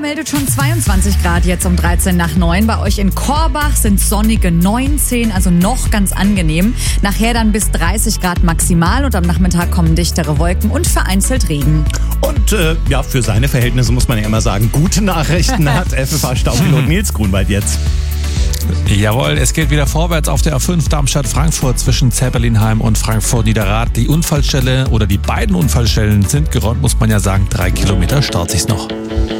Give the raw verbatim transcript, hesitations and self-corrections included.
meldet schon zweiundzwanzig Grad jetzt um dreizehn nach neun. Bei euch in Korbach sind sonnige neunzehn, also noch ganz angenehm. Nachher dann bis dreißig Grad maximal und am Nachmittag kommen dichtere Wolken und vereinzelt Regen. Und äh, ja, für seine Verhältnisse muss man ja immer sagen, gute Nachrichten hat F F H-Staufpilot Nils Grunwald jetzt. Jawohl, es geht wieder vorwärts auf der A fünf Darmstadt-Frankfurt zwischen Zeppelinheim und Frankfurt-Niederrad. Die Unfallstelle oder die beiden Unfallstellen sind geräumt, muss man ja sagen. Drei Kilometer staut sich's noch.